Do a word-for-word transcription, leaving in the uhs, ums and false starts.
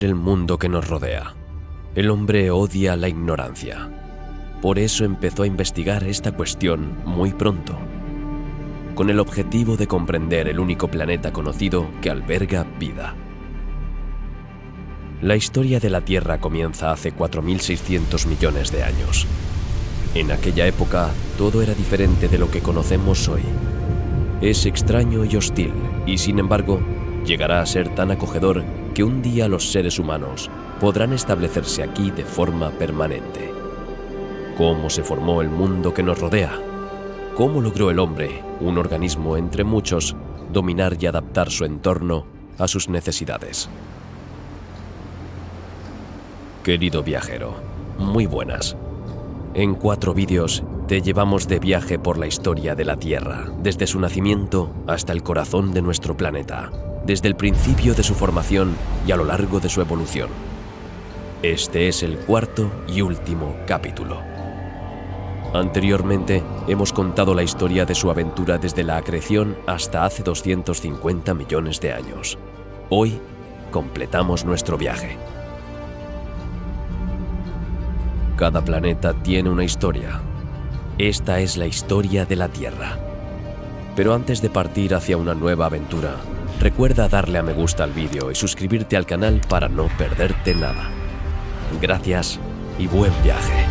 El mundo que nos rodea. El hombre odia la ignorancia. Por eso empezó a investigar esta cuestión muy pronto, con el objetivo de comprender el único planeta conocido que alberga vida. La historia de la Tierra comienza hace cuatro mil seiscientos millones de años. En aquella época, todo era diferente de lo que conocemos hoy. Es extraño y hostil, y sin embargo, llegará a ser tan acogedor que un día los seres humanos podrán establecerse aquí de forma permanente. ¿Cómo se formó el mundo que nos rodea? ¿Cómo logró el hombre, un organismo entre muchos, dominar y adaptar su entorno a sus necesidades? Querido viajero, muy buenas. En cuatro vídeos te llevamos de viaje por la historia de la Tierra, desde su nacimiento hasta el corazón de nuestro planeta, desde el principio de su formación y a lo largo de su evolución. Este es el cuarto y último capítulo. Anteriormente hemos contado la historia de su aventura desde la acreción hasta hace doscientos cincuenta millones de años. Hoy completamos nuestro viaje. Cada planeta tiene una historia. Esta es la historia de la Tierra. Pero antes de partir hacia una nueva aventura, recuerda darle a me gusta al vídeo y suscribirte al canal para no perderte nada. Gracias y buen viaje.